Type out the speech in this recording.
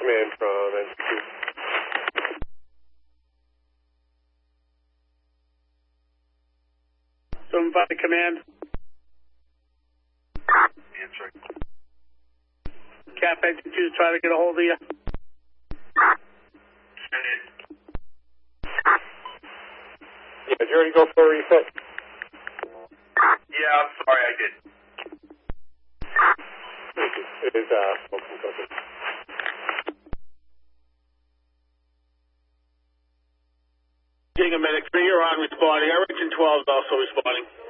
command from NC2. Someone by the command. Answering. Cap NC2 is trying to get a hold of you. Send it. Yeah, did you already go for a reset? Yeah, I'm sorry, I did. It is smoke from cooking. Getting a medic 3, you're on responding. Irvington 12 is also responding.